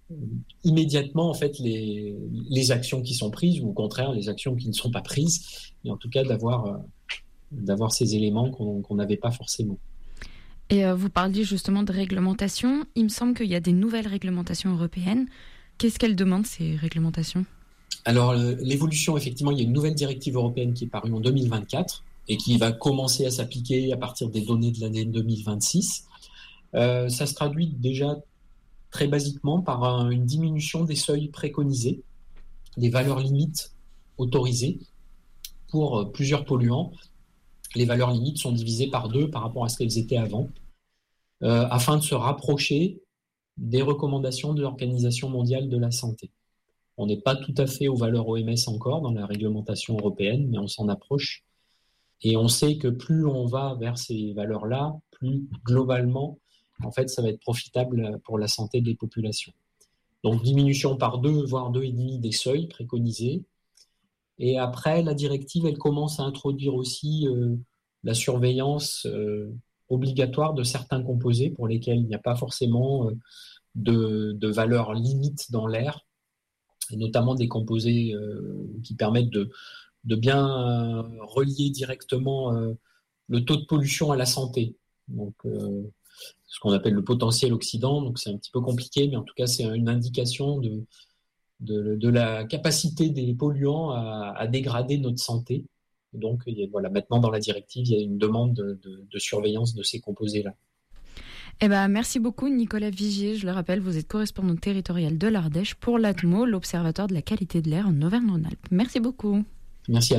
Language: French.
immédiatement en fait les actions qui sont prises ou au contraire les actions qui ne sont pas prises, et en tout cas d'avoir ces éléments qu'on n'avait pas forcément. Et vous parliez justement de réglementation. Il me semble qu'il y a des nouvelles réglementations européennes. Qu'est-ce qu'elles demandent, ces réglementations ? Alors l'évolution, effectivement, il y a une nouvelle directive européenne qui est parue en 2024 et qui va commencer à s'appliquer à partir des données de l'année 2026. Ça se traduit déjà très basiquement par une diminution des seuils préconisés, des valeurs limites autorisées pour plusieurs polluants. Les valeurs limites sont divisées par 2 par rapport à ce qu'elles étaient avant, afin de se rapprocher des recommandations de l'Organisation mondiale de la santé. On n'est pas tout à fait aux valeurs OMS encore dans la réglementation européenne, mais on s'en approche. Et on sait que plus on va vers ces valeurs-là, plus globalement, en fait, ça va être profitable pour la santé des populations. Donc, diminution par 2, voire 2,5 des seuils préconisés. Et après, la directive, elle commence à introduire aussi la surveillance obligatoire de certains composés pour lesquels il n'y a pas forcément de valeur limite dans l'air, et notamment des composés qui permettent de bien relier directement le taux de pollution à la santé. Donc, ce qu'on appelle le potentiel oxydant. Donc, c'est un petit peu compliqué, mais en tout cas, c'est une indication de la capacité des polluants à dégrader notre santé. Donc, voilà, maintenant, dans la directive, il y a une demande de surveillance de ces composés-là. Eh ben, merci beaucoup Nicolas Vigier. Je le rappelle, vous êtes correspondant territorial de l'Ardèche pour l'ATMO, l'Observatoire de la qualité de l'air en Auvergne-Rhône-Alpes. Merci beaucoup. Merci à